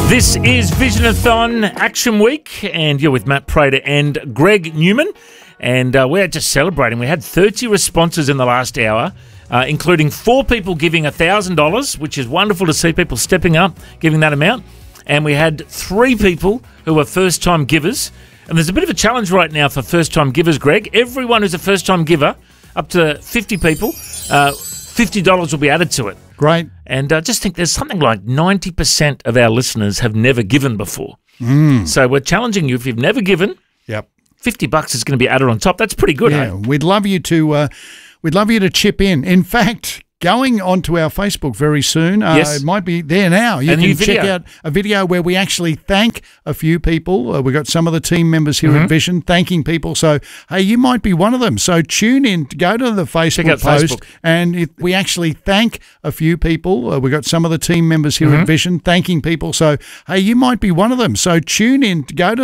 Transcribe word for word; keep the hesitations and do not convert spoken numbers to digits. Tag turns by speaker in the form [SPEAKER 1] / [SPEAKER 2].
[SPEAKER 1] This is Visionathon Action Week, and you're with Matt Prater and Greg Newman, and uh, we're just celebrating. We had thirty responses in the last hour, uh, including four people giving one thousand dollars, which is wonderful to see people stepping up, giving that amount, and we had three people who were first-time givers, and there's a bit of a challenge right now for first-time givers, Greg. Everyone who's a first-time giver, up to fifty people, uh, fifty dollars will be added to it.
[SPEAKER 2] Great.
[SPEAKER 1] And I uh, just think there's something like ninety percent of our listeners have never given before.
[SPEAKER 2] Mm.
[SPEAKER 1] So we're challenging you. If you've never given,
[SPEAKER 2] Yep.
[SPEAKER 1] fifty bucks is going to be added on top. That's pretty good,
[SPEAKER 2] Yeah,
[SPEAKER 1] eh?
[SPEAKER 2] we'd love you to. Uh, we'd love you to chip in. In fact, going onto our Facebook very soon. Uh,
[SPEAKER 1] Yes.
[SPEAKER 2] It might be there now. You
[SPEAKER 1] A new
[SPEAKER 2] can check
[SPEAKER 1] video.
[SPEAKER 2] out a video where we actually thank a few people. Uh, we've got some of the team members here
[SPEAKER 1] Mm-hmm.
[SPEAKER 2] at Vision thanking people. So, hey, you might be one of them. So tune in, go to the Facebook
[SPEAKER 1] out
[SPEAKER 2] post,
[SPEAKER 1] Facebook.
[SPEAKER 2] and if we actually thank a few people. Uh, we've got some of the team members here
[SPEAKER 1] Mm-hmm.
[SPEAKER 2] at Vision thanking people. So, hey, you might be one of them. So tune in, go to